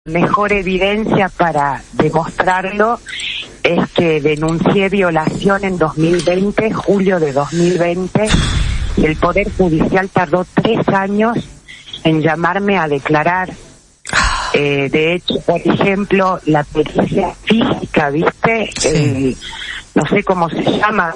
Mejor evidencia para demostrarlo es que denuncié violación en 2020, julio de 2020, y el Poder Judicial tardó 3 años en llamarme a declarar. De hecho, por ejemplo, la pericia física, ¿viste? Sí. No sé cómo se llama,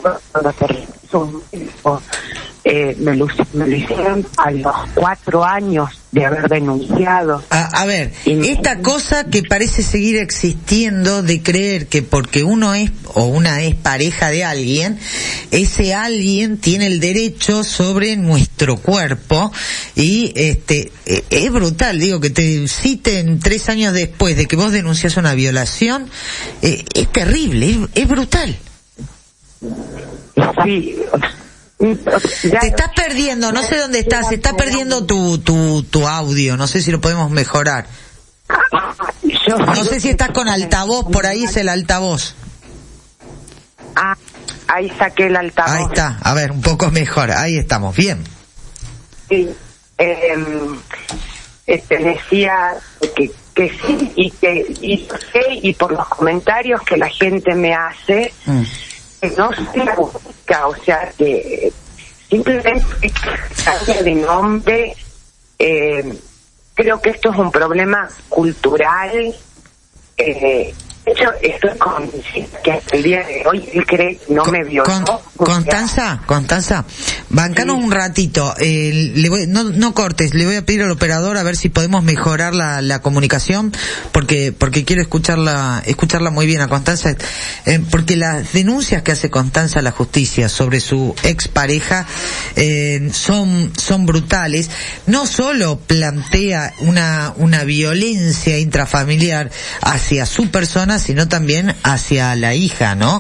me lo hicieron a los 4 años de haber denunciado. A ver, esta cosa que parece seguir existiendo de creer que porque uno es o una es pareja de alguien, ese alguien tiene el derecho sobre nuestro cuerpo y es brutal, digo, que te citen 3 años después de que vos denunciás una violación, es terrible, es brutal. Sí. Te estás perdiendo, no sé dónde estás, se está perdiendo tu audio, no sé si lo podemos mejorar. No sé si estás con altavoz, por ahí es el altavoz. Ahí saqué el altavoz. Ahí está, a ver, un poco mejor, ahí estamos, bien. Sí, decía que sí, y por los comentarios que la gente me hace, no se la busca, o sea, que simplemente cambia de nombre. Creo que esto es un problema cultural. De hecho, estoy convencida que hasta el día de hoy él cree que no me violó. Constanza, bancanos un ratito, no cortes, le voy a pedir al operador a ver si podemos mejorar la comunicación, porque quiero escucharla muy bien a Constanza, porque las denuncias que hace Constanza a la justicia sobre su expareja son brutales. No solo plantea una violencia intrafamiliar hacia su persona, sino también hacia la hija, ¿no?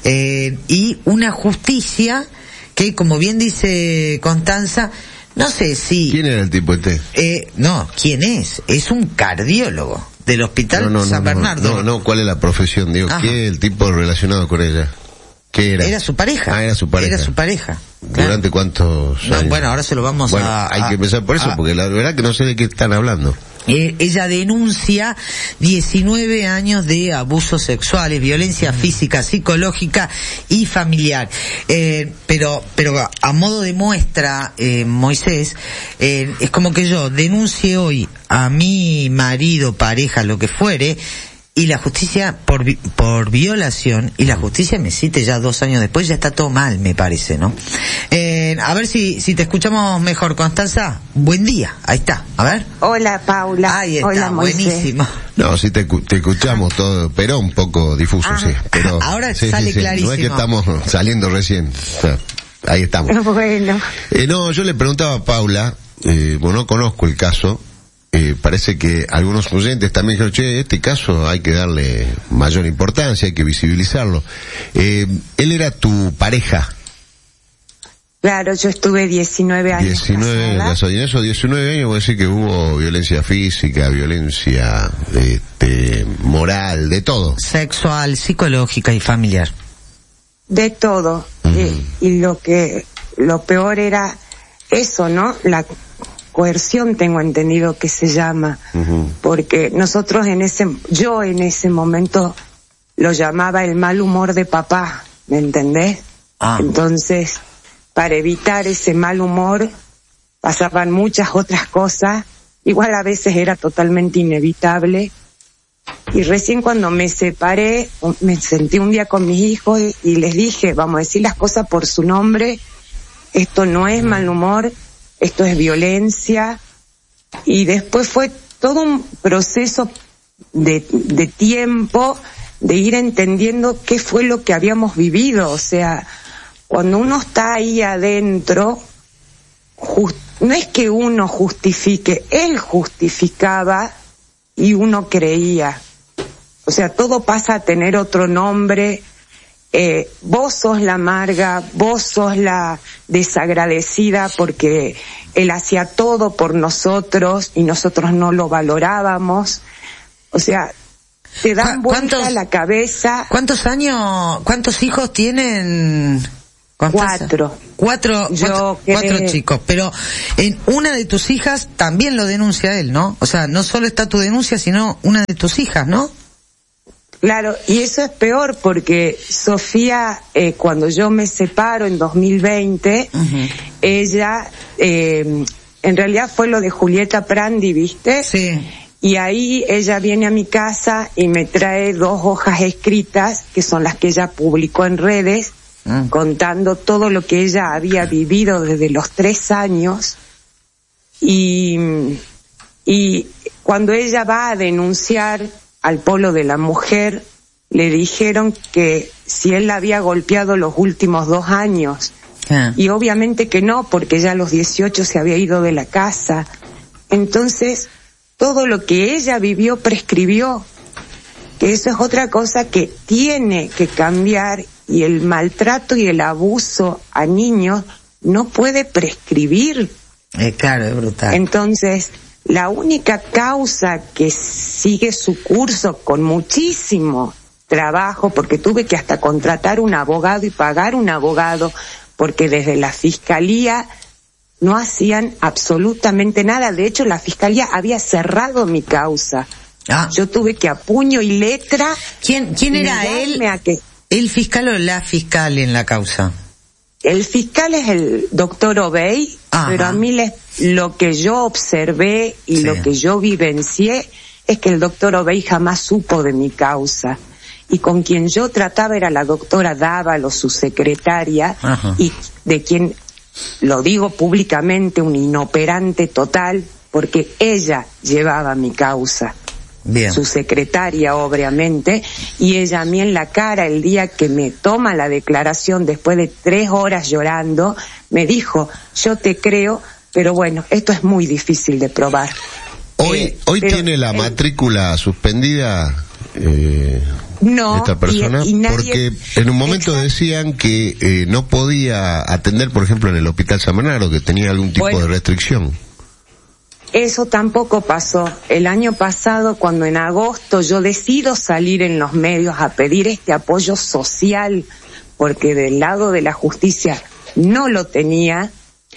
Y una justicia que, como bien dice Constanza, no sé si... ¿Quién era el tipo este? No, ¿quién es? Es un cardiólogo del Hospital San Bernardo. No, ¿cuál es la profesión? Digo, ¿qué es el tipo relacionado con ella? ¿Qué era? Era su pareja. Era su pareja. Era su pareja. ¿Durante cuántos años? Bueno, ahora se lo vamos hay que empezar por eso, porque la verdad que no sé de qué están hablando. Ella denuncia 19 años de abusos sexuales, violencia física, psicológica y familiar. Pero a modo de muestra, Moisés, es como que yo denuncie hoy a mi marido, pareja, lo que fuere, y la justicia por violación, y la justicia me cite ya 2 años después, ya está todo mal, me parece, ¿no? A ver si te escuchamos mejor, Constanza. Buen día, ahí está, a ver. Hola, Paula. Ahí está, hola, buenísimo. No, sí te escuchamos todo, pero un poco difuso, sí. Pero, ahora sale clarísimo. No es que estamos saliendo recién, o sea, ahí estamos. Bueno. No, yo le preguntaba a Paula, no conozco el caso, parece que algunos oyentes también dijeron, este caso hay que darle mayor importancia, hay que visibilizarlo. Él era tu pareja. Claro, yo estuve 19 años 19 casada. Y en esos 19 años voy a decir que hubo violencia física, violencia moral, de todo. Sexual, psicológica y familiar. De todo. Y lo peor era eso, ¿no? La coerción, tengo entendido que se llama, porque nosotros yo en ese momento lo llamaba el mal humor de papá, ¿me entendés? Entonces, para evitar ese mal humor, pasaban muchas otras cosas, igual a veces era totalmente inevitable, y recién cuando me separé, me sentí un día con mis hijos y les dije, vamos a decir las cosas por su nombre, esto no es mal humor, esto es violencia, y después fue todo un proceso de tiempo de ir entendiendo qué fue lo que habíamos vivido. O sea, cuando uno está ahí adentro, no es que uno justifique, él justificaba y uno creía. O sea, todo pasa a tener otro nombre. Vos sos la amarga, vos sos la desagradecida porque él hacía todo por nosotros y nosotros no lo valorábamos. O sea, te dan vuelta la cabeza. ¿Cuántos hijos tienen Cuatro chicos, pero en una de tus hijas también lo denuncia él, ¿no? O sea, no solo está tu denuncia, sino una de tus hijas, ¿no? Claro, y eso es peor porque Sofía, cuando yo me separo en 2020, ella, en realidad fue lo de Julieta Prandi, ¿viste? Sí. Y ahí ella viene a mi casa y me trae 2 hojas escritas, que son las que ella publicó en redes, contando todo lo que ella había vivido desde los 3 años. Y cuando ella va a denunciar al Polo de la Mujer, le dijeron que si él la había golpeado los últimos 2 años. Y obviamente que no, porque ya a los 18 se había ido de la casa. Entonces, todo lo que ella vivió prescribió, que eso es otra cosa que tiene que cambiar, y el maltrato y el abuso a niños no puede prescribir. Claro, es brutal. Entonces, la única causa que sigue su curso con muchísimo trabajo, porque tuve que hasta contratar un abogado y pagar un abogado, porque desde la fiscalía no hacían absolutamente nada. De hecho, la fiscalía había cerrado mi causa. Yo tuve que a puño y letra. ¿Quién era él? ¿El fiscal o la fiscal en la causa? El fiscal es el doctor Obey, pero a mí lo que yo observé y lo que yo vivencié es que el doctor Obey jamás supo de mi causa. Y con quien yo trataba era la doctora Dávalo, su secretaria, y de quien, lo digo públicamente, un inoperante total, porque ella llevaba mi causa. Bien. Su secretaria, obviamente, y ella a mí en la cara, el día que me toma la declaración, después de 3 horas llorando, me dijo: yo te creo, pero bueno, esto es muy difícil de probar. Hoy tiene la matrícula suspendida no, esta persona, y nadie, porque en un momento decían que no podía atender, por ejemplo, en el Hospital San Bernardo, que tenía algún tipo de restricción. Eso tampoco pasó. El año pasado, cuando en agosto yo decido salir en los medios a pedir este apoyo social, porque del lado de la justicia no lo tenía,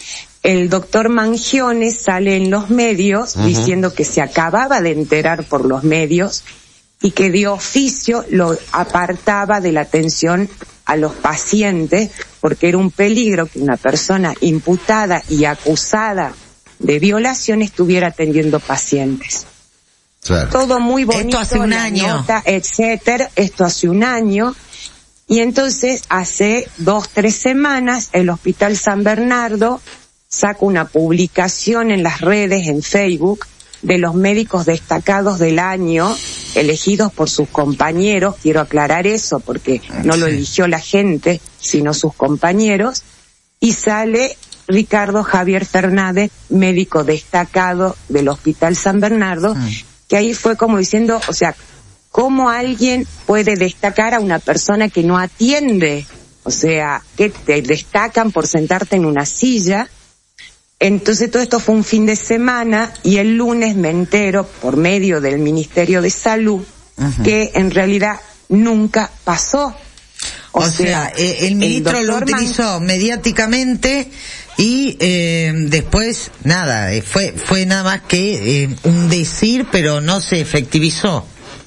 el doctor Mangione sale en los medios diciendo que se acababa de enterar por los medios y que de oficio lo apartaba de la atención a los pacientes, porque era un peligro que una persona imputada y acusada de violación estuviera atendiendo pacientes. Claro. Todo muy bonito. Esto hace un año. Nota, etcétera. Esto hace un año. Y entonces, hace 2-3 semanas, el Hospital San Bernardo saca una publicación en las redes, en Facebook, de los médicos destacados del año, elegidos por sus compañeros. Quiero aclarar eso, porque no lo eligió la gente, sino sus compañeros. Y sale Ricardo Javier Fernández, médico destacado del Hospital San Bernardo, que ahí fue como diciendo, o sea, ¿cómo alguien puede destacar a una persona que no atiende? O sea, que te destacan por sentarte en una silla. Entonces todo esto fue un fin de semana y el lunes me entero por medio del Ministerio de Salud que en realidad nunca pasó. O sea, el ministro lo utilizó mediáticamente y después nada, fue nada más que un decir, pero no se efectivizó.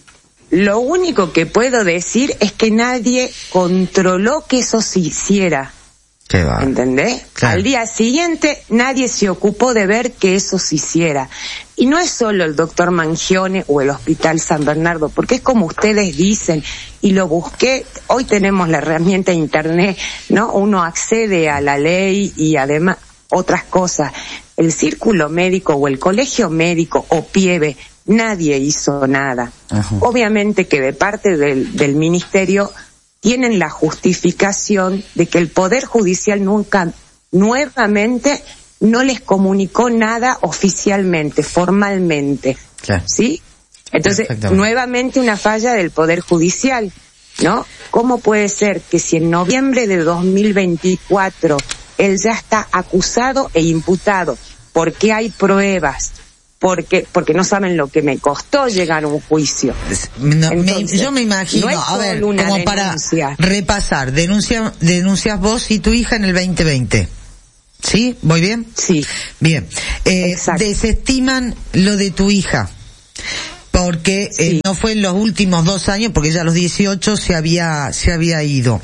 Lo único que puedo decir es que nadie controló que eso se hiciera. ¿Qué va? ¿Entendés? Claro. Al día siguiente nadie se ocupó de ver que eso se hiciera. Y no es solo el doctor Mangione o el Hospital San Bernardo, porque es como ustedes dicen, y lo busqué, hoy tenemos la herramienta internet, ¿no? Uno accede a la ley y además otras cosas. El círculo médico o el colegio médico o PIEBE, nadie hizo nada. Obviamente que de parte del ministerio tienen la justificación de que el Poder Judicial nunca, nuevamente, no les comunicó nada oficialmente, formalmente. Claro. ¿Sí? Entonces, nuevamente una falla del Poder Judicial, ¿no? ¿Cómo puede ser que si en noviembre de 2024 él ya está acusado e imputado porque hay pruebas, porque no saben lo que me costó llegar a un juicio. Entonces, yo me imagino, no es a ver, como denuncia. Para repasar, denuncias vos y tu hija en el 2020. ¿Sí? ¿Voy bien? Sí. Bien. Desestiman lo de tu hija, porque sí. No fue en los últimos 2 años, porque ya a los 18 se había ido.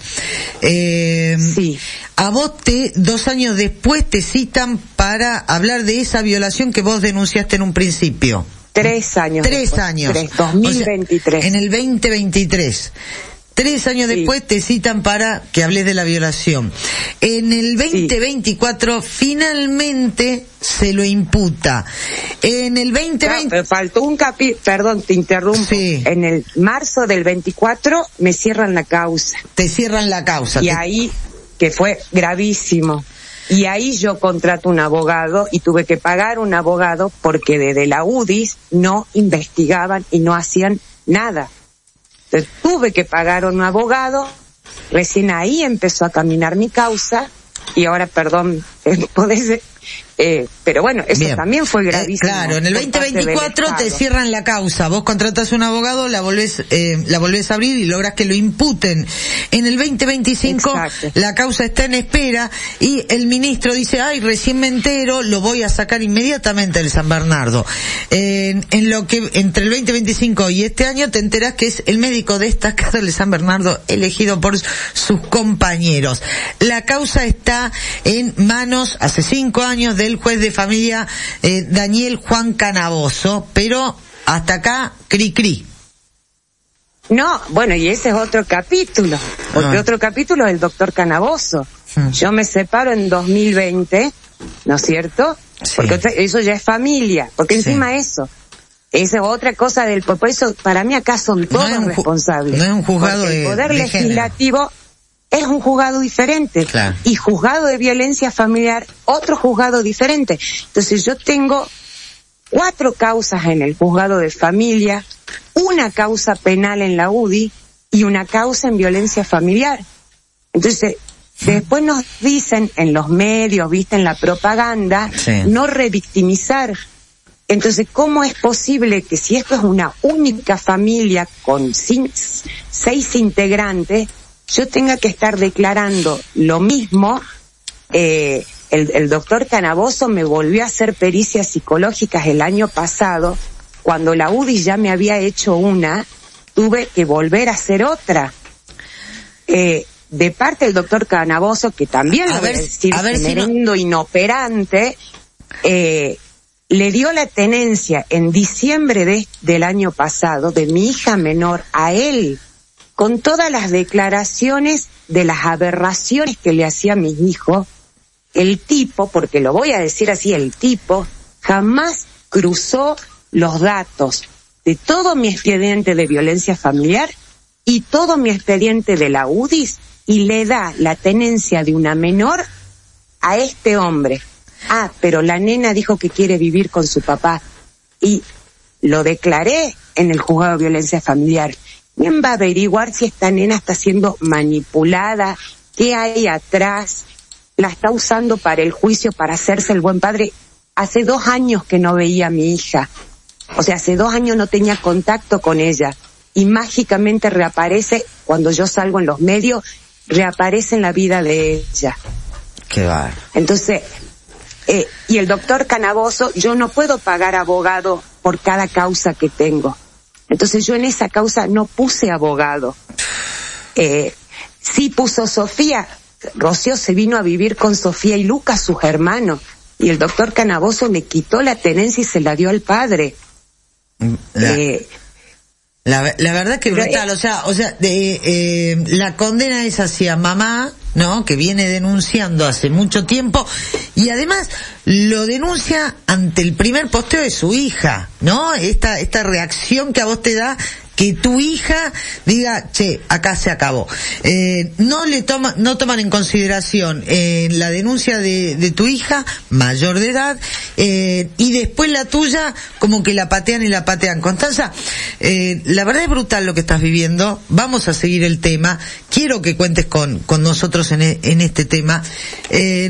Sí. A vos 2 años después te citan para hablar de esa violación que vos denunciaste en un principio. 3 años. 3 años. 2023. O sea, en el 2023. 3 años después te citan para que hables de la violación. En el 2024 finalmente se lo imputa. En el 2020... Pero faltó un perdón, te interrumpo. Sí. En el marzo del 24 me cierran la causa. Te cierran la causa. Y ahí, que fue gravísimo. Y ahí yo contrato un abogado y tuve que pagar un abogado porque desde la UDIs no investigaban y no hacían nada. Entonces, tuve que pagar un abogado, recién ahí empezó a caminar mi causa, y ahora, perdón, podés, pero bueno, eso bien. También fue gravísimo. Claro, en el 2024 te cierran la causa, vos contratas un abogado, la volvés a abrir y lográs que lo imputen. En el 2025 exacto. La causa está en espera y el ministro dice, ay, recién me entero, lo voy a sacar inmediatamente del San Bernardo. En lo que entre el 2025 y este año te enterás que es el médico destacado del San Bernardo elegido por sus compañeros. La causa está en manos hace 5 años del juez de familia Daniel Juan Canaboso, pero hasta acá cri. No, bueno, y ese es otro capítulo, porque otro capítulo es el doctor Canaboso. Yo me separo en 2020, ¿no es cierto? Sí. Porque eso ya es familia, porque encima eso, esa es otra cosa por eso para mí acá son todos responsables. No es un juzgado el poder legislativo género. Es un juzgado diferente. Claro. Y juzgado de violencia familiar, otro juzgado diferente. Entonces yo tengo 4 causas en el juzgado de familia, una causa penal en la UDI y una causa en violencia familiar. Entonces, después nos dicen en los medios, viste, en la propaganda, sí. No revictimizar. Entonces, ¿cómo es posible que si esto es una única familia con 6 integrantes, yo tenga que estar declarando lo mismo? El doctor Canaboso me volvió a hacer pericias psicológicas el año pasado. Cuando la UDI ya me había hecho una, tuve que volver a hacer otra. De parte del doctor Canaboso, que también lo voy a decir, tremendo inoperante, le dio la tenencia en diciembre del año pasado de mi hija menor a él, con todas las declaraciones de las aberraciones que le hacía a mi hijo. El tipo, porque lo voy a decir así, el tipo jamás cruzó los datos de todo mi expediente de violencia familiar y todo mi expediente de la UDIs y le da la tenencia de una menor a este hombre. Pero la nena dijo que quiere vivir con su papá y lo declaré en el juzgado de violencia familiar. ¿Quién va a averiguar si esta nena está siendo manipulada? ¿Qué hay atrás? ¿La está usando para el juicio, para hacerse el buen padre? Hace 2 años que no veía a mi hija. O sea, hace 2 años no tenía contacto con ella. Y mágicamente reaparece, cuando yo salgo en los medios, reaparece en la vida de ella. Qué va. Entonces, y el doctor Canaboso, yo no puedo pagar abogado por cada causa que tengo. Entonces yo en esa causa no puse abogado. Sí puso Sofía. Rocío se vino a vivir con Sofía y Lucas, sus hermanos. Y el doctor Canaboso le quitó la tenencia y se la dio al padre. La verdad que brutal, o sea, la condena es hacia mamá, ¿no? Que viene denunciando hace mucho tiempo y además lo denuncia ante el primer posteo de su hija, ¿no? Esta reacción que a vos te da que tu hija diga, che, acá se acabó. No toman en consideración la denuncia de tu hija, mayor de edad, y después la tuya, como que la patean y la patean. Constanza, la verdad es brutal lo que estás viviendo. Vamos a seguir el tema. Quiero que cuentes con nosotros en este tema.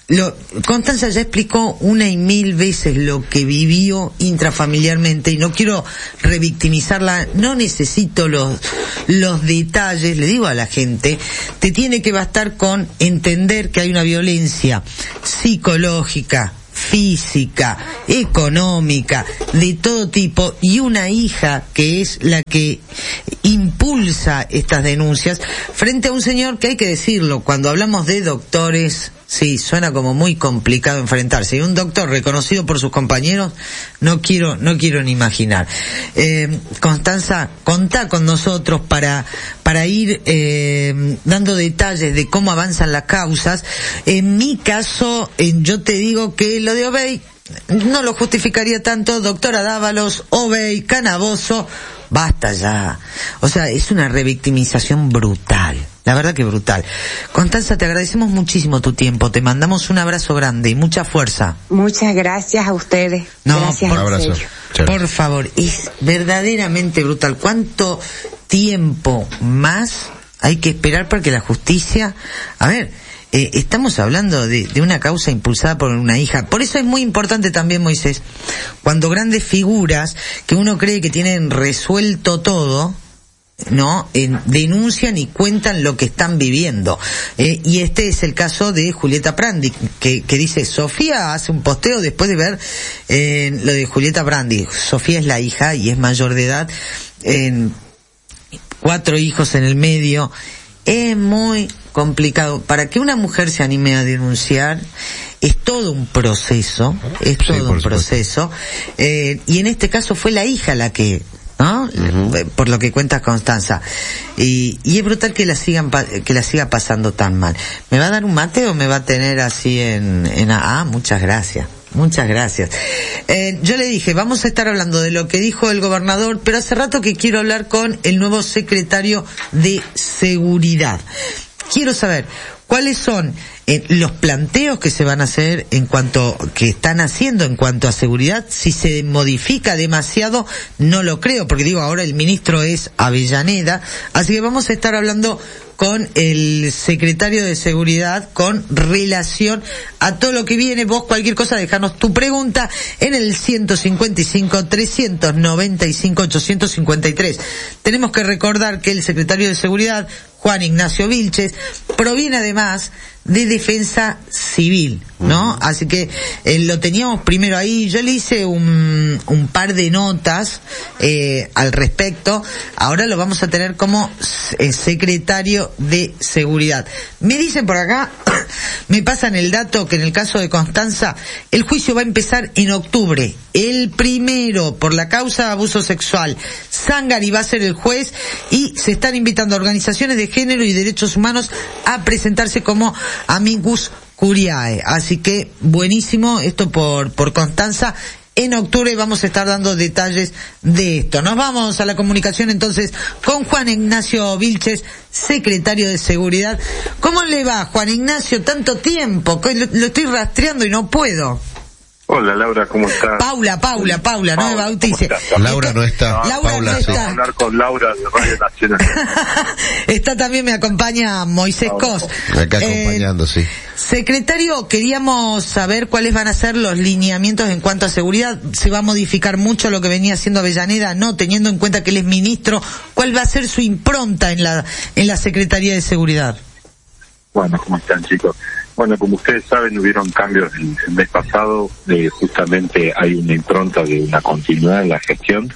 Constanza ya explicó 1,000 veces lo que vivió intrafamiliarmente y no quiero revictimizarla, no necesito los detalles, le digo a la gente, te tiene que bastar con entender que hay una violencia psicológica, física, económica, de todo tipo, y una hija que es la que impulsa estas denuncias frente a un señor que, hay que decirlo, cuando hablamos de doctores, sí, suena como muy complicado enfrentarse, y un doctor reconocido por sus compañeros, no quiero ni imaginar. Constanza, contá con nosotros para ir dando detalles de cómo avanzan las causas. En mi caso, yo te digo que lo de Obey no lo justificaría tanto, doctora Dávalos, Obey, Canaboso, basta ya. O sea, es una revictimización brutal. La verdad que brutal. Constanza, te agradecemos muchísimo tu tiempo. Te mandamos un abrazo grande y mucha fuerza. Muchas gracias a ustedes. No, gracias, un abrazo. Por favor, es verdaderamente brutal. ¿Cuánto tiempo más hay que esperar para que la justicia... A ver, estamos hablando de una causa impulsada por una hija. Por eso es muy importante también, Moisés, cuando grandes figuras que uno cree que tienen resuelto todo, ¿no? Denuncian y cuentan lo que están viviendo. Y este es el caso de Julieta Prandi, que dice, Sofía hace un posteo después de ver lo de Julieta Prandi. Sofía es la hija y es mayor de edad, 4 hijos en el medio. Es muy complicado. Para que una mujer se anime a denunciar, es todo un proceso, y en este caso fue la hija la que, ¿no? Uh-huh. Por lo que cuenta Constanza, y es brutal que la siga pasando tan mal. ¿Me va a dar un mate o me va a tener así muchas gracias? Muchas gracias. Yo le dije, vamos a estar hablando de lo que dijo el gobernador, pero hace rato que quiero hablar con el nuevo secretario de Seguridad. Quiero saber cuáles son los planteos que se van a hacer que están haciendo en cuanto a seguridad. Si se modifica demasiado, no lo creo, porque digo, ahora el ministro es Avellaneda, así que vamos a estar hablando con el secretario de Seguridad con relación a todo lo que viene. Vos, cualquier cosa, dejanos tu pregunta en el 155-395-853. Tenemos que recordar que el secretario de Seguridad, Juan Ignacio Vilches, proviene además de Defensa Civil, ¿no? Así que lo teníamos primero ahí. Yo le hice un par de notas al respecto. Ahora lo vamos a tener como secretario de Seguridad. Me dicen por acá, me pasan el dato que en el caso de Constanza, el juicio va a empezar en octubre. El primero por la causa de abuso sexual. Zangari va a ser el juez y se están invitando a organizaciones de género y derechos humanos a presentarse como amicus curiae. Así que buenísimo esto por Constanza. En octubre vamos a estar dando detalles de esto. Nos vamos a la comunicación entonces con Juan Ignacio Vilches, secretario de Seguridad. ¿Cómo le va, Juan Ignacio? Tanto tiempo, lo estoy rastreando y no puedo. Hola, Laura, ¿cómo estás? Paula, no me bautice. Laura no está. Laura no está. Vamos a hablar con Laura de Radio Nacional. Está también, me acompaña Moisés Cos. Acá acompañando, sí. Secretario, queríamos saber cuáles van a ser los lineamientos en cuanto a seguridad. ¿Se va a modificar mucho lo que venía haciendo Avellaneda? No, teniendo en cuenta que él es ministro. ¿Cuál va a ser su impronta en la Secretaría de Seguridad? Bueno, ¿cómo están, chicos? Bueno, como ustedes saben, hubieron cambios el mes pasado. Justamente hay una impronta de una continuidad en la gestión.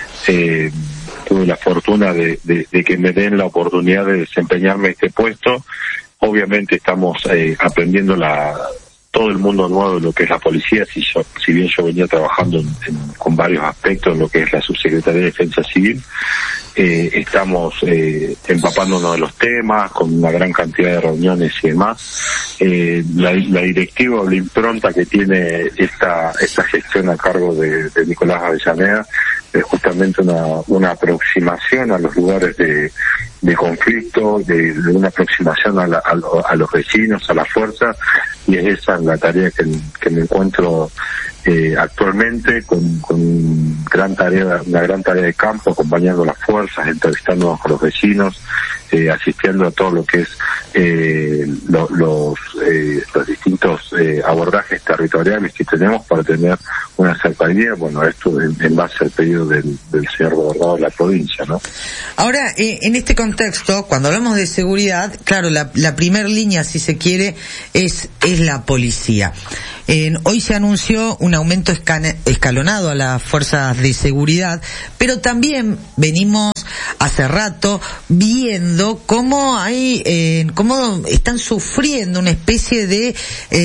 Tuve la fortuna de que me den la oportunidad de desempeñarme este puesto. Obviamente estamos aprendiendo todo el mundo nuevo de lo que es la policía. Si bien yo venía trabajando con varios aspectos en lo que es la Subsecretaría de Defensa Civil, estamos empapándonos de los temas, con una gran cantidad de reuniones y demás. La directiva o la impronta que tiene esta gestión a cargo de Nicolás Avellaneda es justamente una aproximación a los lugares de conflicto, de una aproximación a los vecinos, a la fuerza, y es esa la tarea que me encuentro actualmente con una gran tarea de campo, acompañando a las fuerzas, entrevistándonos con los vecinos, asistiendo a todo lo que es los distintos abordajes territoriales que tenemos para tener una cercanía, bueno, esto en base al pedido del señor gobernador de la provincia, ¿no? Ahora, en este contexto, cuando hablamos de seguridad, claro, la primer línea, si se quiere, es la policía. Hoy se anunció un aumento escalonado a las fuerzas de seguridad, pero también venimos hace rato viendo cómo cómo están sufriendo una especie de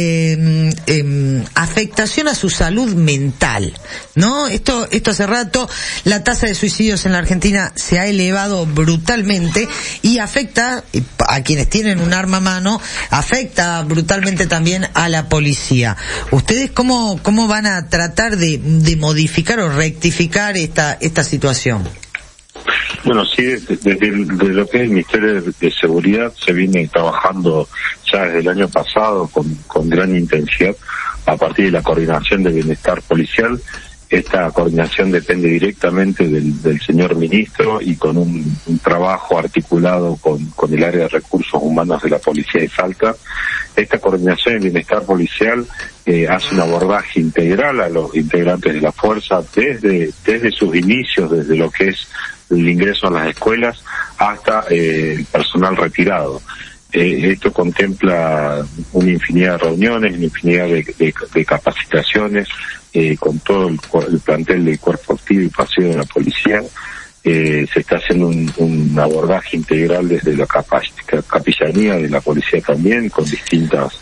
afectación a su salud mental, ¿no? Esto hace rato, la tasa de suicidios en la Argentina se ha elevado brutalmente y afecta a quienes tienen un arma a mano, afecta brutalmente también a la policía. ¿Ustedes cómo van a tratar de modificar o rectificar esta situación? Bueno, sí, desde lo que es el Ministerio de Seguridad se viene trabajando ya desde el año pasado con gran intensidad a partir de la coordinación de bienestar policial. Esta coordinación depende directamente del señor ministro y con un trabajo articulado con el área de recursos humanos de la Policía de Salta. Esta coordinación de bienestar policial hace un abordaje integral a los integrantes de la fuerza desde sus inicios, desde lo que es el ingreso a las escuelas hasta el personal retirado. Esto contempla una infinidad de reuniones, una infinidad de capacitaciones con todo el plantel del cuerpo activo y pasivo de la policía. Se está haciendo un abordaje integral desde la capillanía de la policía también, con distintos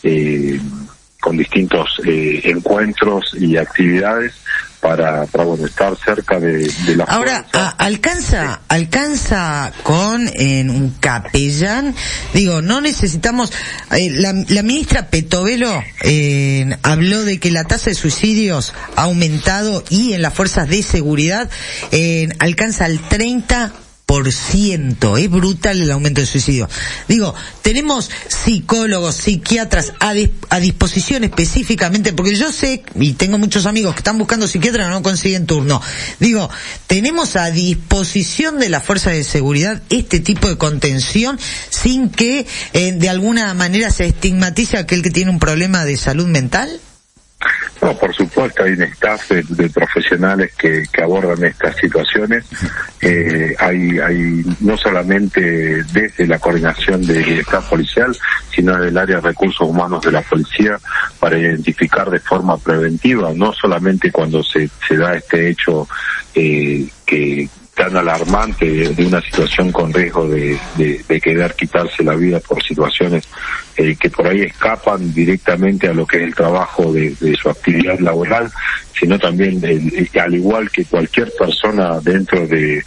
encuentros y actividades para estar cerca de la Ahora, alcanza con un capellán, digo, no necesitamos, la ministra Petovelo habló de que la tasa de suicidios ha aumentado y en las fuerzas de seguridad alcanza al 30%. Es brutal el aumento de suicidio. Digo, tenemos psicólogos, psiquiatras a disposición específicamente, porque yo sé, y tengo muchos amigos que están buscando psiquiatra y no consiguen turno. Digo, tenemos a disposición de las fuerzas de seguridad este tipo de contención sin que de alguna manera se estigmatice a aquel que tiene un problema de salud mental. No, por supuesto, hay un staff de profesionales que abordan estas situaciones. Hay no solamente desde la coordinación del staff policial, sino del área de recursos humanos de la policía para identificar de forma preventiva, no solamente cuando se da este hecho que tan alarmante de una situación con riesgo de querer quitarse la vida por situaciones que por ahí escapan directamente a lo que es el trabajo de su actividad laboral, sino también al igual que cualquier persona dentro de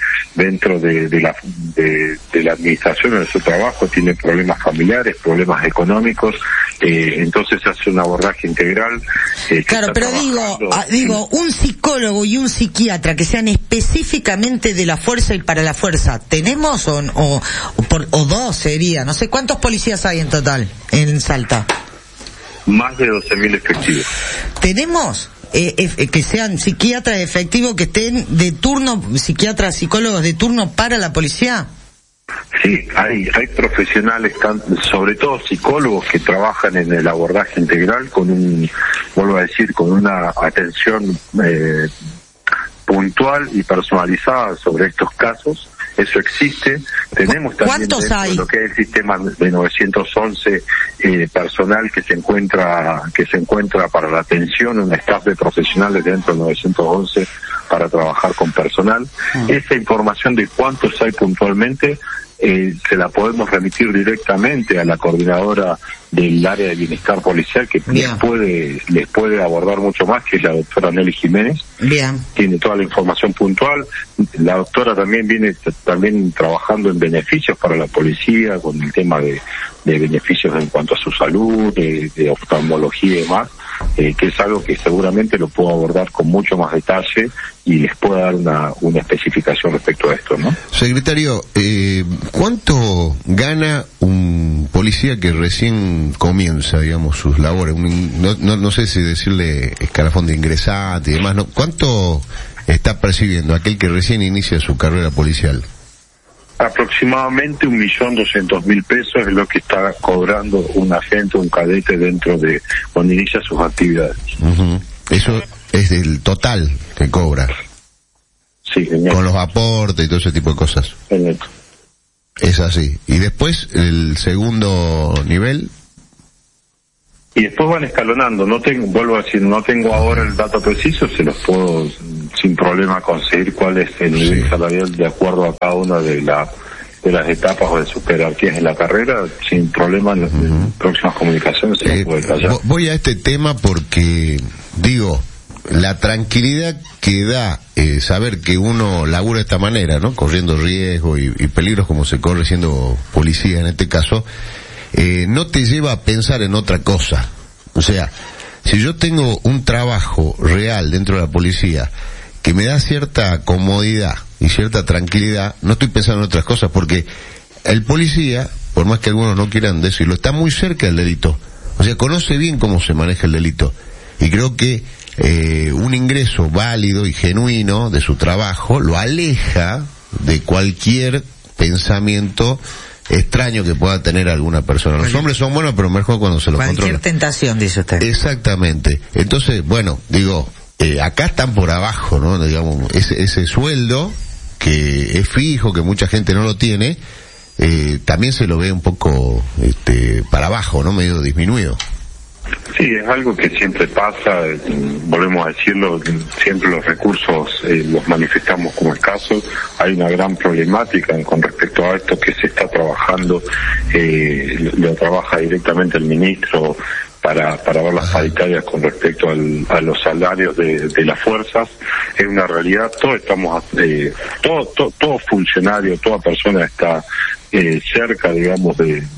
la administración de su trabajo tiene problemas familiares, problemas económicos, entonces se hace un abordaje integral. Claro, pero digo, un psicólogo y un psiquiatra que sean específicamente de la fuerza y para la fuerza, ¿tenemos o dos sería? No sé, ¿cuántos policías hay en total en Salta? Más de 12.000 efectivos. ¿Tenemos? Que sean psiquiatras efectivos, que estén de turno, psiquiatras, psicólogos de turno para la policía. Sí, hay profesionales, sobre todo psicólogos, que trabajan en el abordaje integral con con una atención puntual y personalizada sobre estos casos. Eso existe. Tenemos también lo que es el sistema de 911 personal que se encuentra para la atención, un staff de profesionales dentro del 911 para trabajar con personal. Esa información de cuántos hay puntualmente se la podemos remitir directamente a la coordinadora del área de bienestar policial, que les puede abordar mucho más, que es la doctora Nelly Jiménez. Bien. Tiene toda la información puntual. La doctora también viene trabajando en beneficios para la policía, con el tema de beneficios en cuanto a su salud, de oftalmología y demás, que es algo que seguramente lo puedo abordar con mucho más detalle y les puedo dar una especificación respecto a esto, ¿no? Secretario, ¿cuánto gana un un policía que recién comienza, digamos, sus labores, no sé si decirle escalafón de ingresante y demás, ¿no? ¿Cuánto está percibiendo aquel que recién inicia su carrera policial? Aproximadamente 1.200.000 pesos es lo que está cobrando un agente, un cadete dentro de cuando inicia sus actividades. Uh-huh. Eso es el total que cobra. Sí, señor. Con los aportes y todo ese tipo de cosas. Correcto. Es así. Y después, el segundo nivel. Y después van escalonando. Vuelvo a decir, no tengo ahora el dato preciso, se los puedo sin problema conseguir cuál es el nivel salarial de acuerdo a cada una de las etapas o de sus jerarquías en la carrera, sin problema en próximas comunicaciones se los puedo detallar. Voy a este tema porque, digo, la tranquilidad que da saber que uno labura de esta manera, ¿no? Corriendo riesgos y peligros como se corre siendo policía en este caso, no te lleva a pensar en otra cosa. O sea, si yo tengo un trabajo real dentro de la policía que me da cierta comodidad y cierta tranquilidad, no estoy pensando en otras cosas, porque el policía, por más que algunos no quieran decirlo, está muy cerca del delito. O sea, conoce bien cómo se maneja el delito. Y creo que un ingreso válido y genuino de su trabajo lo aleja de cualquier pensamiento extraño que pueda tener alguna persona. Los hombres son buenos, pero mejor cuando se los controla. Cualquier tentación, dice usted. Exactamente. Entonces, bueno, digo, acá están por abajo, ¿no? Digamos, ese sueldo que es fijo, que mucha gente no lo tiene, también se lo ve un poco para abajo, ¿no? Medio disminuido. Sí, es algo que siempre pasa, volvemos a decirlo, siempre los recursos los manifestamos como escasos. Hay una gran problemática con respecto a esto que se está trabajando, lo trabaja directamente el ministro para ver las paritarias con respecto a los salarios de las fuerzas. Es una realidad, todos estamos, todo funcionario, toda persona está cerca, digamos,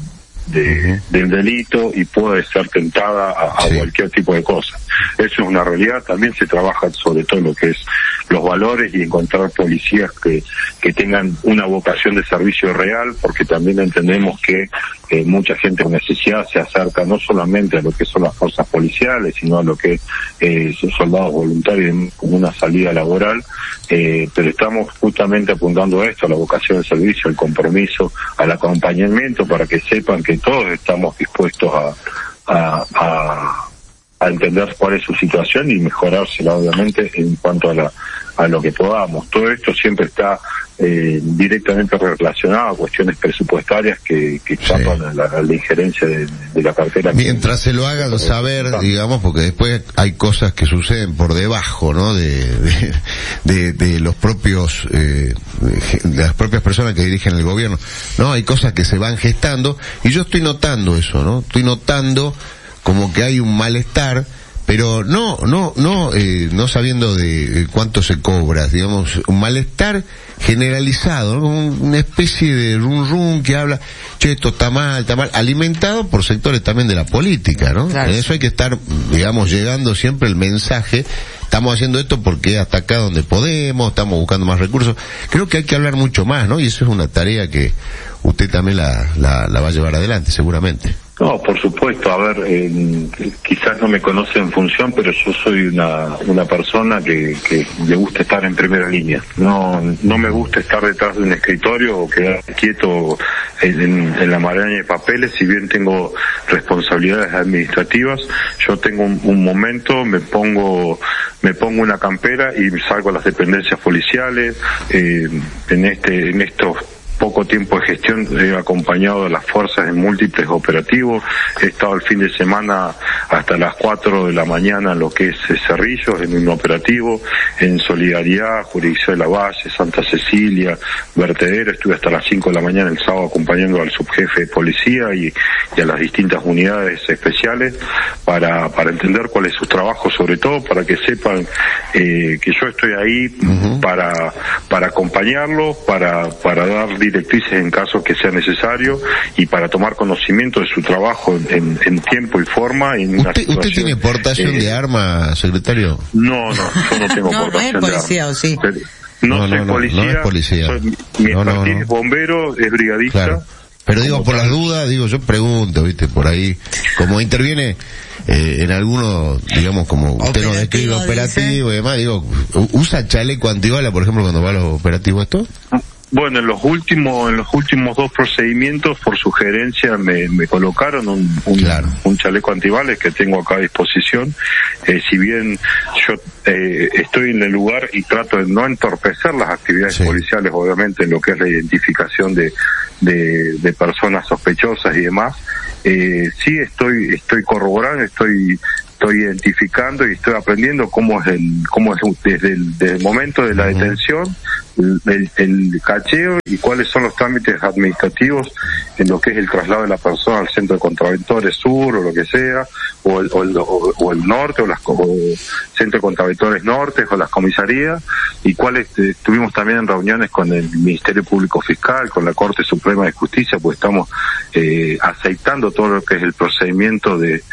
del delito y puede ser tentada a cualquier tipo de cosa. Eso es una realidad. También se trabaja sobre todo lo que es los valores y encontrar policías que tengan una vocación de servicio real, porque también entendemos que mucha gente con necesidad se acerca no solamente a lo que son las fuerzas policiales, sino a lo que son soldados voluntarios como una salida laboral, pero estamos justamente apuntando a esto, a la vocación de servicio, al compromiso, al acompañamiento, para que sepan que todos estamos dispuestos a entender cuál es su situación y mejorársela, obviamente, en cuanto a lo que podamos. Todo esto siempre está directamente relacionado a cuestiones presupuestarias que escapan a la injerencia de la cartera. Mientras se lo hagan saber, digamos, porque después hay cosas que suceden por debajo, ¿no? De los propios, de las propias personas que dirigen el gobierno, ¿no? Hay cosas que se van gestando y yo estoy notando eso, ¿no? Estoy notando como que hay un malestar, pero no sabiendo de cuánto se cobra, digamos, un malestar generalizado, ¿no? Una especie de run que habla, che, esto está mal, alimentado por sectores también de la política, ¿no? Claro. En eso hay que estar, digamos, llegando siempre el mensaje, estamos haciendo esto porque hasta acá donde podemos, estamos buscando más recursos. Creo que hay que hablar mucho más, ¿no? Y eso es una tarea que usted también la va a llevar adelante, seguramente. No, por supuesto. A ver, quizás no me conoce en función, pero yo soy una persona que le gusta estar en primera línea. No me gusta estar detrás de un escritorio o quedar quieto en la maraña de papeles. Si bien tengo responsabilidades administrativas, yo tengo un momento, me pongo una campera y salgo a las dependencias policiales. En estos poco tiempo de gestión he acompañado a las fuerzas en múltiples operativos. He estado el fin de semana hasta las 4 de la mañana en lo que es Cerrillos, en un operativo, en Solidaridad, Jurisdicción de la Valle, Santa Cecilia, Vertedero. Estuve hasta las 5 de la mañana el sábado acompañando al subjefe de policía y a las distintas unidades especiales para entender cuál es su trabajo, sobre todo para que sepan que yo estoy ahí para acompañarlos, para dar directrices en caso que sea necesario y para tomar conocimiento de su trabajo en tiempo y forma. ¿Usted tiene portación de arma, secretario? No, yo no tengo portación ¿No es policía o sí? No soy policía. No es policía. Mi expertise es bombero, es brigadista. Claro. Pero digo, por las dudas, yo pregunto, viste, por ahí, como interviene en algunos, digamos, como usted nos describe operativo y demás, digo, ¿usa chaleco antibala, por ejemplo, cuando va a los operativos esto? Bueno, en los últimos 2 procedimientos, por sugerencia, me colocaron un chaleco antibales que tengo acá a disposición. Si bien yo estoy en el lugar y trato de no entorpecer las actividades policiales, obviamente, en lo que es la identificación de personas sospechosas y demás, sí estoy corroborando, estoy identificando y estoy aprendiendo cómo es desde el momento de la detención, el cacheo y cuáles son los trámites administrativos en lo que es el traslado de la persona al centro de contraventores sur o lo que sea, o el norte, o centro de contraventores norte, o las comisarías, y cuáles tuvimos también en reuniones con el Ministerio Público Fiscal, con la Corte Suprema de Justicia, pues estamos aceitando todo lo que es el procedimiento de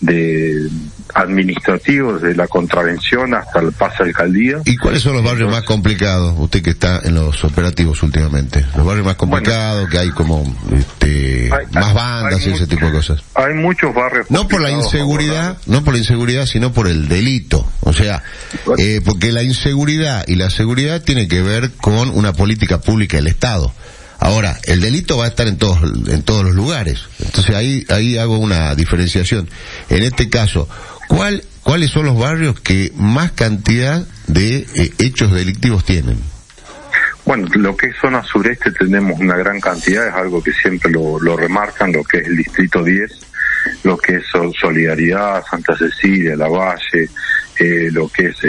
administrativos de la contravención hasta el pase a alcaldía. ¿Y cuáles son los barrios más complicados, usted que está en los operativos últimamente? Los barrios más complicados, que hay como más bandas y ese tipo de cosas. Hay muchos barrios no por la inseguridad, sino por el delito. O sea, porque la inseguridad y la seguridad tiene que ver con una política pública del Estado. Ahora, el delito va a estar en todos los lugares. Entonces ahí hago una diferenciación. En este caso, ¿cuáles son los barrios que más cantidad de hechos delictivos tienen? Bueno, lo que es zona sureste tenemos una gran cantidad, es algo que siempre lo remarcan, lo que es el distrito 10, lo que es Solidaridad, Santa Cecilia, La Valle, lo que es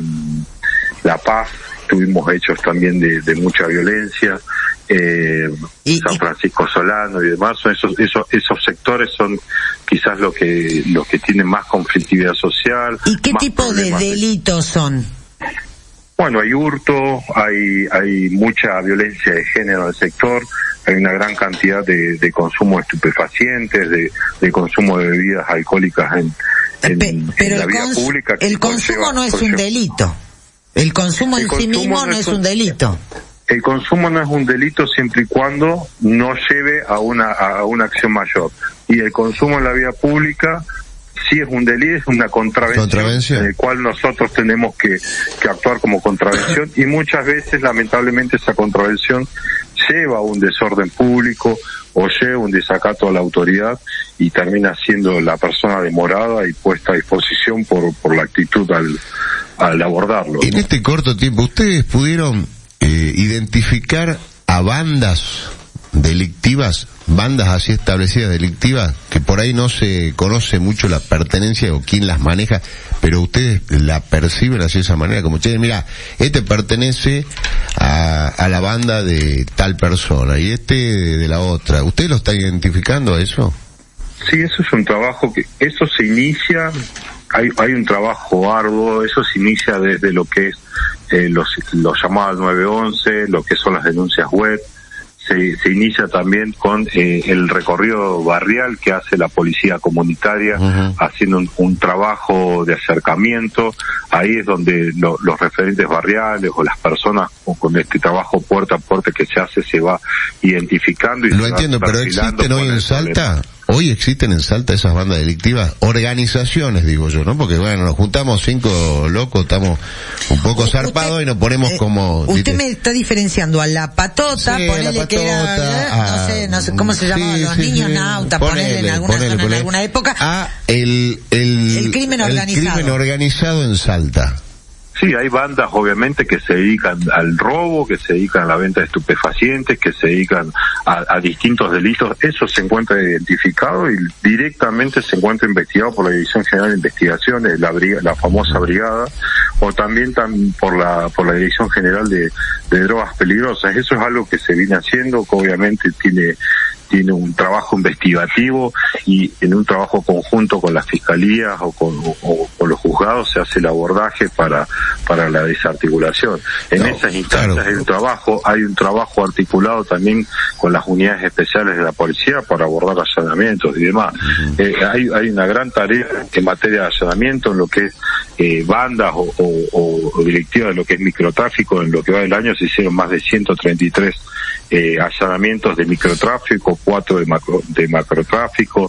La Paz. Tuvimos hechos también de mucha violencia, San Francisco Solano y demás. Son esos sectores son quizás lo que tienen más conflictividad social. ¿Y qué tipo de delitos son? Bueno, hay hurto, hay mucha violencia de género en el sector, hay una gran cantidad de consumo de estupefacientes, de consumo de bebidas alcohólicas en la vía pública. El consumo no es un delito. El consumo en sí mismo no es un delito. El consumo no es un delito siempre y cuando no lleve a una acción mayor. Y el consumo en la vía pública sí es un delito, es una contravención en el cual nosotros tenemos que actuar como contravención, y muchas veces lamentablemente esa contravención lleva a un desorden público o lleva un desacato a la autoridad y termina siendo la persona demorada y puesta a disposición por la actitud al abordarlo. En este corto tiempo, ¿ustedes pudieron identificar a bandas delictivas, bandas así establecidas delictivas, que por ahí no se conoce mucho la pertenencia o quién las maneja, pero ustedes la perciben así de esa manera, como che, mira, este pertenece a la banda de tal persona y este de la otra? ¿Usted lo está identificando a eso? Sí, eso es un trabajo eso se inicia, hay un trabajo arduo, eso se inicia desde lo que es los llamados 911, lo que son las denuncias web. Se inicia también con el recorrido barrial que hace la policía comunitaria, haciendo un trabajo de acercamiento. Ahí es donde los referentes barriales o las personas con este trabajo puerta a puerta que se hace se va identificando. Y lo entiendo, pero ¿existen hoy en Salta? Hoy existen en Salta esas bandas delictivas, organizaciones, digo yo, ¿no? Porque bueno, nos juntamos 5 locos, estamos un poco zarpados y nos ponemos como... Usted me está diferenciando a la patota, ponele que era, no sé cómo se llamaban los niños nautas, ponele en alguna zona, en alguna época. El crimen organizado. El crimen organizado en Salta. Sí, hay bandas obviamente que se dedican al robo, que se dedican a la venta de estupefacientes, que se dedican a distintos delitos. Eso se encuentra identificado y directamente se encuentra investigado por la Dirección General de Investigaciones, la famosa brigada, o también por la Dirección General de Drogas Peligrosas. Eso es algo que se viene haciendo, que obviamente tiene un trabajo investigativo y en un trabajo conjunto con las fiscalías o con los juzgados se hace el abordaje para la desarticulación. En esas instancias hay un trabajo articulado también con las unidades especiales de la policía para abordar allanamientos y demás. Hay una gran tarea en materia de allanamiento en lo que es bandas o directivas de lo que es microtráfico. En lo que va del año se hicieron más de 133 allanamientos de microtráfico, 4 de macrotráfico.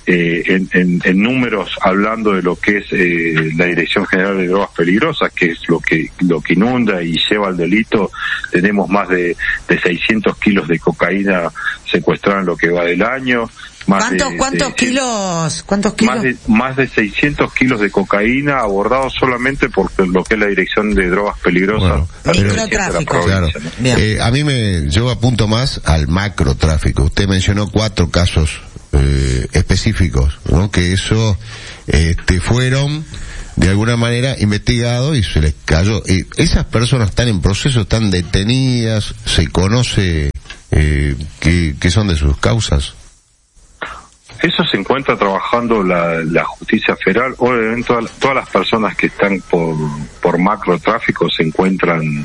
En números, hablando de lo que es la Dirección General de Drogas Peligrosas, que es lo que inunda y lleva al delito, tenemos más de 600 kilos de cocaína secuestrada en lo que va del año. ¿Cuántos kilos? Más de 600 kilos de cocaína abordados solamente por lo que es la Dirección de Drogas Peligrosas. Microtráfico. Claro. A mí yo apunto más al macrotráfico. Usted mencionó 4 casos específicos, ¿no? Que eso fueron de alguna manera investigados y se les cayó. Esas personas están en proceso, están detenidas, se conoce qué son de sus causas. Eso se encuentra trabajando la justicia federal. Obviamente todas las personas que están por macrotráfico se encuentran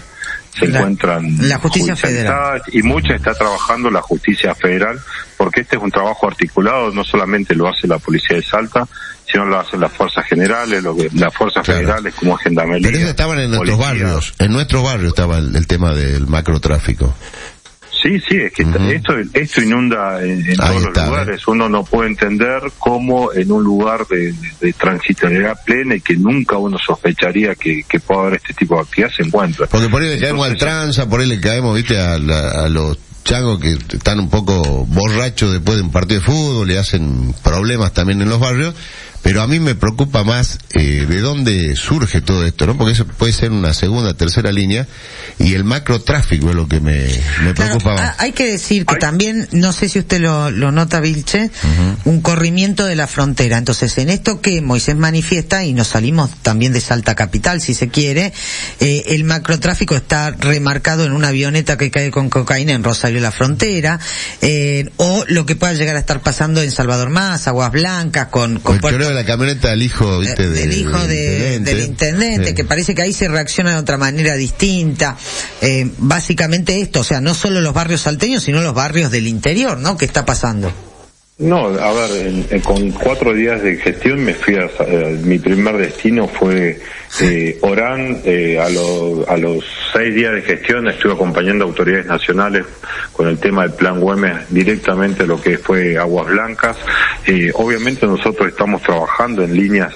la justicia federal, y mucha está trabajando la justicia federal, porque este es un trabajo articulado. No solamente lo hace la policía de Salta, sino lo hacen las fuerzas generales, las fuerzas federales como Gendarmería. Pero ellos estaban en nuestros barrios. En nuestros barrios estaba el tema del macrotráfico. Sí, es que esto inunda en todos los lugares. Uno no puede entender cómo en un lugar de transitoriedad plena y que nunca uno sospecharía que pueda haber este tipo de actividad se encuentra. Porque por ahí le caemos al tranza, por ahí le caemos, viste, a los changos que están un poco borrachos después de un partido de fútbol, le hacen problemas también en los barrios. Pero a mí me preocupa más de dónde surge todo esto, ¿no? Porque eso puede ser una segunda, tercera línea, y el macrotráfico es lo que me preocupa más. Hay que decir que también, no sé si usted lo nota, Vilche, un corrimiento de la frontera. Entonces, en esto que Moisés manifiesta, y nos salimos también de Salta Capital, si se quiere, el macrotráfico está remarcado en una avioneta que cae con cocaína en Rosario la Frontera, o lo que pueda llegar a estar pasando en Salvador Más, Aguas Blancas, con de la camioneta del hijo, ¿viste? Del hijo del intendente, que parece que ahí se reacciona de otra manera distinta. Básicamente esto, o sea, no solo los barrios salteños, sino los barrios del interior, ¿no? ¿Qué está pasando? No, a ver, con 4 días de gestión me fui mi primer destino fue Orán. A los 6 días de gestión estuve acompañando a autoridades nacionales con el tema del Plan Güemes directamente lo que fue Aguas Blancas. Obviamente nosotros estamos trabajando en líneas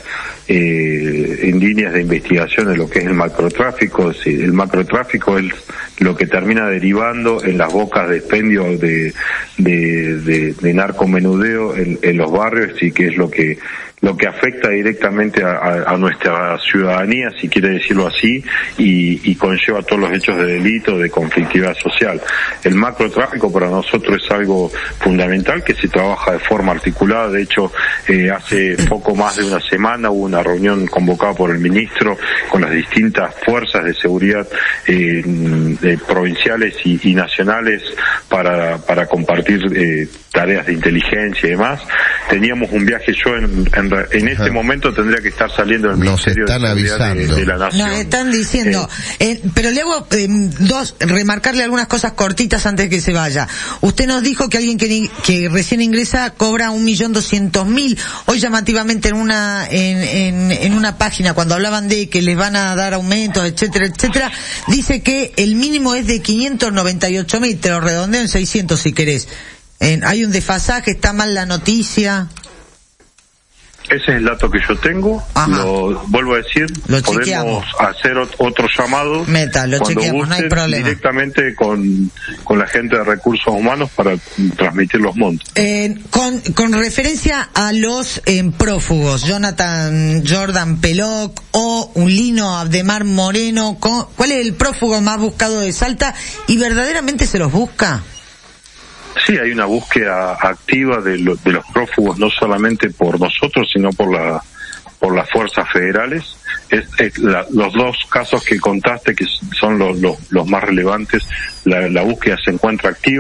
de investigación de lo que es el macrotráfico. El macrotráfico es lo que termina derivando en las bocas de expendio de narcomenudeo en los barrios, y que es lo que afecta directamente a nuestra ciudadanía, si quiere decirlo así, y conlleva todos los hechos de delito, de conflictividad social. El macrotráfico para nosotros es algo fundamental que se trabaja de forma articulada. De hecho, hace poco más de una semana hubo una reunión convocada por el ministro con las distintas fuerzas de seguridad provinciales y nacionales para compartir tareas de inteligencia y demás. Teníamos un viaje, yo en este momento tendría que estar saliendo del Ministerio de Seguridad de la Nación. Nos están diciendo, pero le hago remarcarle algunas cosas cortitas antes de que se vaya. Usted nos dijo que alguien que recién ingresa cobra 1.200.000. Hoy llamativamente en una página, cuando hablaban de que les van a dar aumentos, etcétera, dice que el mínimo es de 598.000, te lo redondeo en 600 si querés. Hay un desfasaje, está mal la noticia. Ese es el dato que yo tengo. Lo vuelvo a decir, podemos hacer otro llamado lo chequeamos, no hay problema, directamente con la gente de recursos humanos para transmitir los montos. Con referencia a los prófugos, Jordan Peloc o un Lino Abdemar Moreno, ¿cuál es el prófugo más buscado de Salta y verdaderamente se los busca? Sí, hay una búsqueda activa de los prófugos, no solamente por nosotros, sino por las fuerzas federales. Los 2 casos que contaste, que son los más relevantes, la búsqueda se encuentra activa.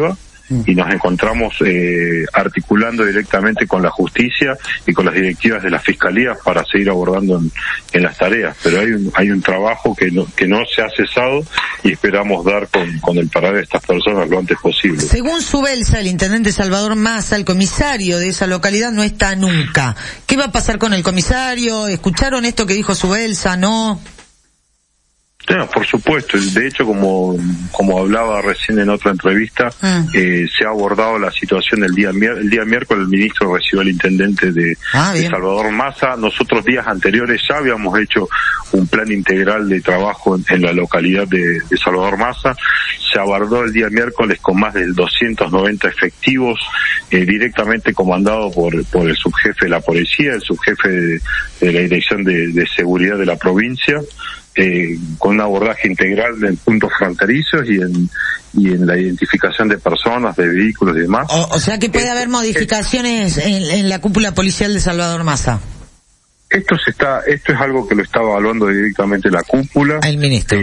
y nos encontramos articulando directamente con la justicia y con las directivas de las fiscalías para seguir abordando en las tareas, pero hay un trabajo que no se ha cesado y esperamos dar con el parar de estas personas lo antes posible. Según Subelsa, el intendente Salvador Massa, el comisario de esa localidad no está nunca. ¿Qué va a pasar con el comisario? ¿Escucharon esto que dijo Subelsa? ¿No? No, por supuesto. De hecho, como hablaba recién en otra entrevista, se ha abordado la situación el día miércoles. El ministro recibió al intendente de Salvador Massa. Nosotros días anteriores ya habíamos hecho un plan integral de trabajo en la localidad de Salvador Massa. Se abordó el día miércoles con más de 290 efectivos, directamente comandado por el subjefe de la policía, el subjefe de la Dirección de Seguridad de la provincia, con un abordaje integral en puntos fronterizos y en la identificación de personas, de vehículos y demás. O sea que puede haber modificaciones en la cúpula policial de Salvador Massa. Esto es algo que lo está evaluando directamente la cúpula. El ministro,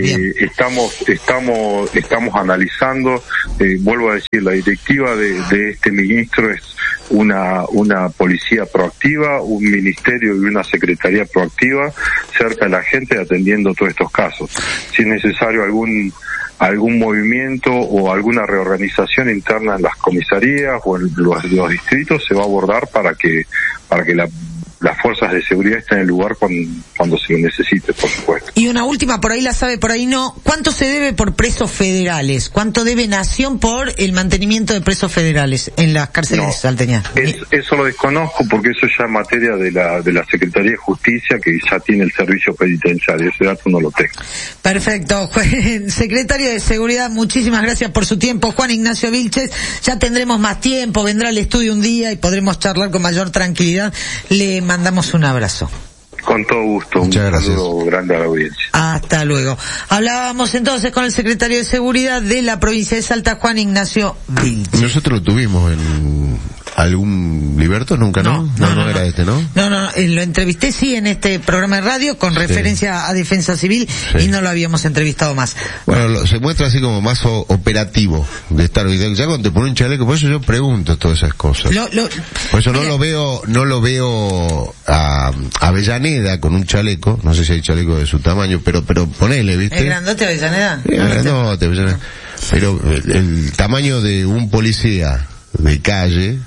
estamos analizando, vuelvo a decir, la directiva de este ministro es una policía proactiva, un ministerio y una secretaría proactiva cerca de la gente atendiendo todos estos casos. Si es necesario algún movimiento o alguna reorganización interna en las comisarías o en los distritos, se va a abordar para que las fuerzas de seguridad estén en el lugar cuando se lo necesite, por supuesto. Y una última, por ahí la sabe, por ahí no. ¿Cuánto se debe por presos federales? ¿Cuánto debe Nación por el mantenimiento de presos federales en las cárceles salteñas? Eso lo desconozco porque eso ya es materia de la Secretaría de Justicia, que ya tiene el servicio penitenciario. Ese dato no lo tengo. Perfecto. Secretario de Seguridad, muchísimas gracias por su tiempo. Juan Ignacio Vilches, ya tendremos más tiempo, vendrá al estudio un día y podremos charlar con mayor tranquilidad. Le mandamos un abrazo. Con todo gusto. Muchas gracias. Un saludo grande a la audiencia. Hasta luego. Hablábamos entonces con el secretario de Seguridad de la provincia de Salta, Juan Ignacio Vilches. Nosotros lo tuvimos en algún Liberto, nunca, ¿no? No era este, ¿no? No, lo entrevisté sí en este programa de radio con referencia a Defensa Civil y no lo habíamos entrevistado más. Bueno, se muestra así como más operativo de estar. Ya cuando te pone un chaleco, por eso yo pregunto todas esas cosas. Por eso no lo veo a Avellaneda con un chaleco, no sé si hay chaleco de su tamaño, pero ponele, ¿viste? ¿Es grandote Avellaneda? Grandote Avellaneda. Pero el tamaño de un policía de calle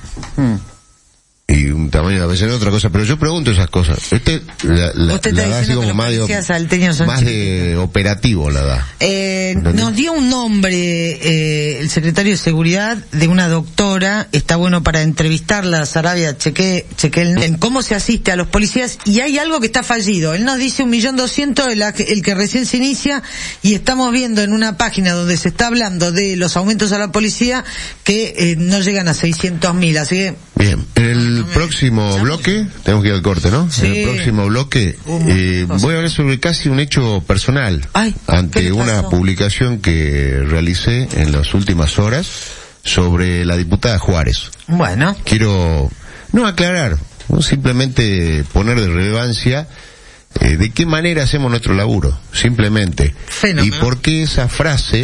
y un tamaño de Avellaneda otra cosa, pero yo pregunto esas cosas. La da así como más de operativo la da. Nos dio un nombre el secretario de Seguridad de una doctora, está bueno para entrevistarla, Sarabia, chequé en cómo se asiste a los policías y hay algo que está fallido. Él nos dice 1.200.000 el que recién se inicia y estamos viendo en una página donde se está hablando de los aumentos a la policía que no llegan a 600.000, así que... Bien, en el próximo bloque, tenemos que ir al corte, ¿no? Sí. En el próximo bloque voy a hablar sobre casi un hecho personal ante una publicación que realicé en las últimas horas sobre la diputada Juárez. Bueno. Quiero no aclarar, simplemente poner de relevancia de qué manera hacemos nuestro laburo, simplemente. Fenómeno. Y por qué esa frase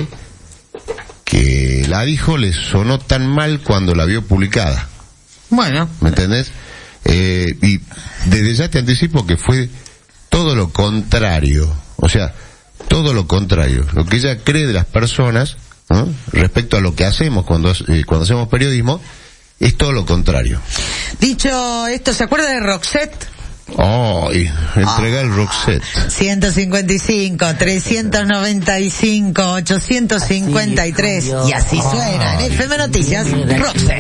que la dijo le sonó tan mal cuando la vio publicada. Bueno. ¿Me entendés? Y desde ya te anticipo que fue todo lo contrario. O sea, todo lo contrario. Lo que ella cree de las personas, ¿no?, respecto a lo que hacemos cuando hacemos periodismo, es todo lo contrario. Dicho esto, ¿se acuerda de Roxette? Entrega el Roxette. 155, 395, 853. Y así suena en FM Noticias, Roxette.